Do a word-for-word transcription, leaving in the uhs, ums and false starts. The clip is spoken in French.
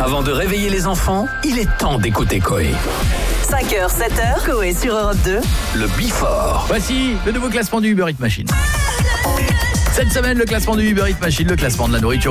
Avant de réveiller les enfants, il est temps d'écouter Coé. cinq heures, sept heures, Coé sur Europe deux. Le Before. Voici le nouveau classement du Uber Eats Machine. Cette semaine, le classement du Uber Eats Machine, le classement de la nourriture